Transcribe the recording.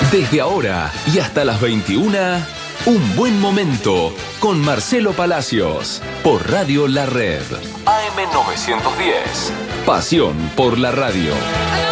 Desde ahora y hasta las 21, Un Buen Momento con Marcelo Palacios por Radio La Red. AM 910. Pasión por la radio.